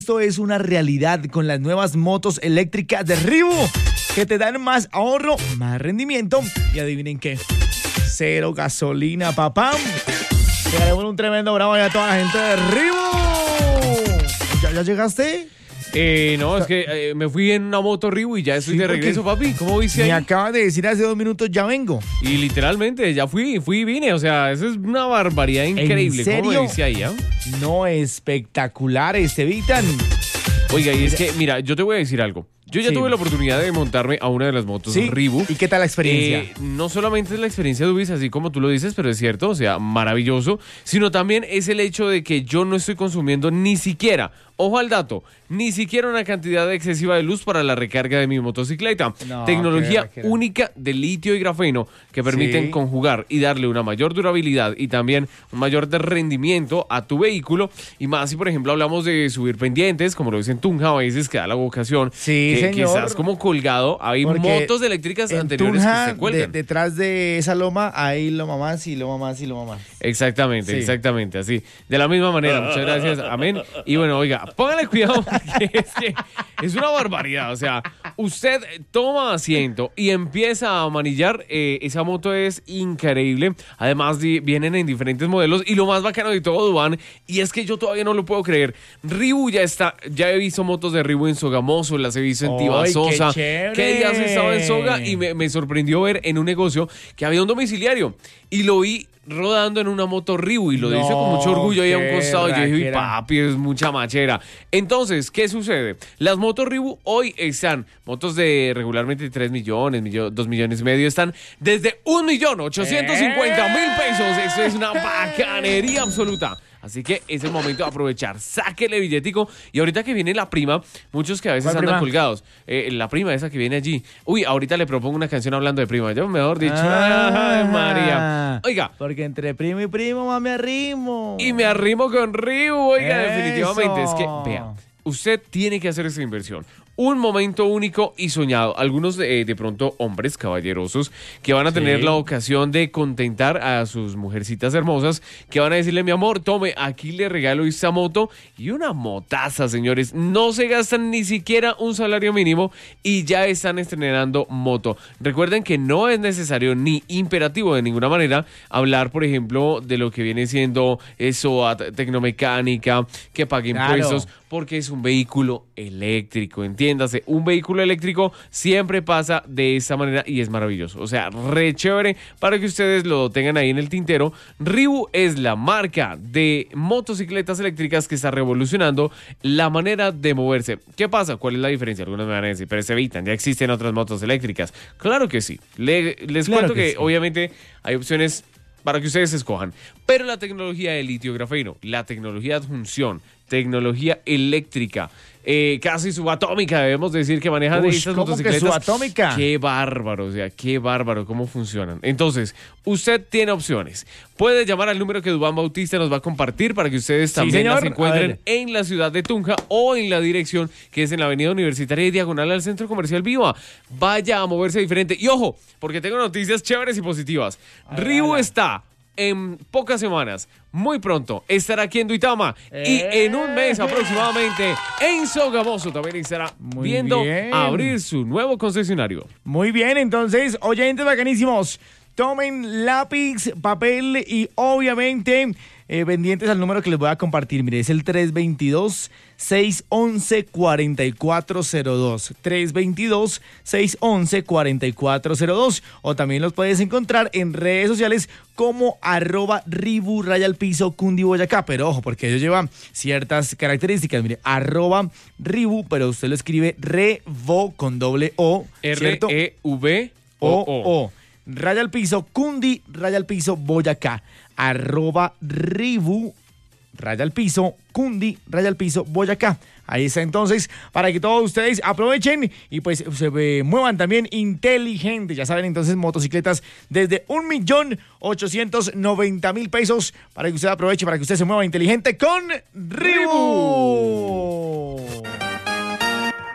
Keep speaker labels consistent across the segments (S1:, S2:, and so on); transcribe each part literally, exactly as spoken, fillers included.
S1: Esto es una realidad con las nuevas motos eléctricas de Ribu que te dan más ahorro, más rendimiento y adivinen qué, cero gasolina, papá. Queremos un tremendo bravo a toda la gente de Ribu. ¿Ya, ya llegaste?
S2: Eh, no, es que eh, me fui en una moto Ribu y ya estoy sí, de regreso, papi. ¿Cómo viste ahí?
S1: Me acabas de decir hace dos minutos, ya vengo.
S2: Y literalmente, ya fui, fui y vine. O sea, eso es una barbaridad increíble.
S1: ¿En serio?
S2: ¿Cómo me dice ahí, eh?
S1: No, espectacular, Estevitan.
S2: Oiga, y es que, mira, yo te voy a decir algo. Yo ya sí. tuve la oportunidad de montarme a una de las motos
S1: ¿Sí?
S2: Ribu.
S1: ¿Y qué tal la experiencia?
S2: Eh, no solamente es la experiencia de Ubis, así como tú lo dices, pero es cierto, o sea, maravilloso, sino también es el hecho de que yo no estoy consumiendo ni siquiera, ojo al dato, ni siquiera una cantidad excesiva de luz para la recarga de mi motocicleta. No, Tecnología okay, okay. única de litio y grafeno que permiten sí. conjugar y darle una mayor durabilidad y también un mayor rendimiento a tu vehículo. Y más si, por ejemplo, hablamos de subir pendientes, como lo dicen Tunja, a veces que da la vocación.
S1: Sí,
S2: que,
S1: señor.
S2: que estás como colgado. Hay Porque motos eléctricas anteriores
S1: Tunja,
S2: que se cuelgan.
S1: De, detrás de esa loma hay loma más y loma más y loma más.
S2: Exactamente, sí. exactamente, así. De la misma manera. Muchas gracias. Amén. Y bueno, oiga, póngale cuidado porque es que es una barbaridad. O sea, usted toma asiento y empieza a manillar. Eh, esa moto es increíble. Además, di, vienen en diferentes modelos. Y lo más bacano de todo, Duan, y es que yo todavía no lo puedo creer. Ribu ya está, ya he visto motos de Ribu en Sogamoso, las he visto en Tibasosa.
S1: ¡Qué,
S2: ¿Qué días estaba en Soga? Y me, me sorprendió ver en un negocio que había un domiciliario. Y lo vi rodando en una moto Ribu y lo no, dice con mucho orgullo ahí a un costado. Yo dije, papi, es mucha machera. Entonces, ¿qué sucede? Las motos Ribu hoy están, motos de regularmente tres millones, dos millones y medio, están desde un millón ochocientos cincuenta mil pesos. Eso es una bacanería absoluta. Así que es el momento de aprovechar. Sáquele billetico. Y ahorita que viene la prima, muchos que a veces andan prima? colgados. Eh, la prima esa que viene allí. Uy, ahorita le propongo una canción hablando de prima. Yo, mejor dicho.
S1: Ah,
S2: ¡Ay, María! Oiga.
S1: Porque entre primo y primo más me arrimo.
S2: Y me arrimo con Ribu. Oiga,
S1: Eso.
S2: definitivamente. Es que, vea, usted tiene que hacer esa inversión. Un momento único y soñado. Algunos de, de pronto hombres caballerosos que van a tener sí. la ocasión de contentar a sus mujercitas hermosas, que van a decirle, mi amor, tome, aquí le regalo esta moto y una motaza, señores. No se gastan ni siquiera un salario mínimo y ya están estrenando moto. Recuerden que no es necesario ni imperativo de ninguna manera hablar, por ejemplo, de lo que viene siendo eso, tecnomecánica, que pague impuestos, claro. porque es un vehículo eléctrico, entiéndase, un vehículo eléctrico siempre pasa de esta manera y es maravilloso, o sea, re chévere para que ustedes lo tengan ahí en el tintero. Ribu es la marca de motocicletas eléctricas que está revolucionando la manera de moverse. ¿Qué pasa? ¿Cuál es la diferencia? Algunos me van a decir, pero se evitan, ya existen otras motos eléctricas. Claro que sí, Le, les claro cuento que, que sí. obviamente hay opciones para que ustedes escojan, pero la tecnología de litio grafeno, la tecnología de adjunción, tecnología eléctrica, eh, casi subatómica, debemos decir, que manejan
S1: Uy,
S2: estas
S1: ¿cómo
S2: motocicletas.
S1: Que subatómica?
S2: Qué bárbaro, o sea, qué bárbaro cómo funcionan. Entonces, usted tiene opciones. Puede llamar al número que Duván Bautista nos va a compartir para que ustedes también sí, las encuentren en la ciudad de Tunja o en la dirección que es en la avenida Universitaria y diagonal al Centro Comercial Viva. Vaya a moverse diferente. Y ojo, porque tengo noticias chéveres y positivas. Ay, Ribu ay, está en pocas semanas, muy pronto, estará aquí en Duitama eh. y en un mes aproximadamente en Sogamoso también estará muy viendo bien. abrir su nuevo concesionario.
S1: Muy bien, entonces, oyentes bacanísimos, tomen lápiz, papel y obviamente eh, pendientes al número que les voy a compartir. Mire, es el tres veintidós, seiscientos once, cuarenta y cuatro cero dos. tres veintidós, seiscientos once, cuarenta y cuatro cero dos. O también los puedes encontrar en redes sociales como arroba Ribu raya al piso Cundi Boyacá. Pero ojo, porque ellos llevan ciertas características. Mire, arroba Ribu, pero usted lo escribe Revo con doble O.
S2: R E V O O.
S1: Raya al piso, Cundi, raya al piso, Boyacá. Arroba Ribu, raya al piso, Cundi, raya al piso, Boyacá. Ahí está entonces, para que todos ustedes aprovechen y pues se eh, muevan también inteligentes. Ya saben, entonces, motocicletas desde un millón ochocientos noventa mil pesos para que usted aproveche, para que usted se mueva inteligente con Ribu.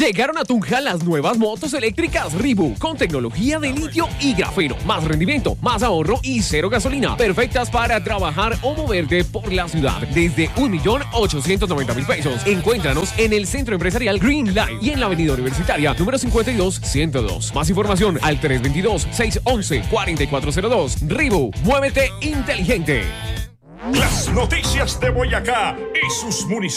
S3: Llegaron a Tunja las nuevas motos eléctricas Ribu con tecnología de litio y grafeno, más rendimiento, más ahorro y cero gasolina, perfectas para trabajar o moverte por la ciudad desde un millón ochocientos noventa mil pesos. Encuéntranos en el Centro Empresarial Green Life y en la Avenida Universitaria número cincuenta y dos ciento dos. Más información al tres dos dos, seis uno uno, cuatro cuatro cero dos. Ribu, muévete inteligente.
S4: Las noticias de Boyacá y sus municipios.